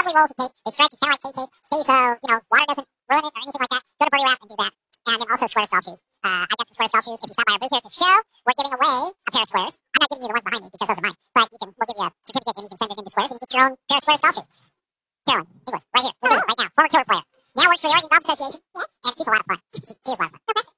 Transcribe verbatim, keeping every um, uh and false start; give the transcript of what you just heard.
lovely rolls of tape. They stretch. It's kind of like K-tape. Stay so, you know, water doesn't ruin it or anything like that. Go to Birdie Wrap and do that. And then also Squares golf shoes. Uh, I've got some Squares golf shoes. If you stop by our booth here at the show, we're giving away a pair of Squares. I'm not giving you the ones behind me because those are mine. But you can, we'll give you a certificate and you can send it into Squares and you get your own pair of Squares golf shoes. Carolyn, Inglis, right here, with me, right now, former tour player. Now works for the Oregon Golf Association. And she's a lot of fun. She, she is a lot of fun.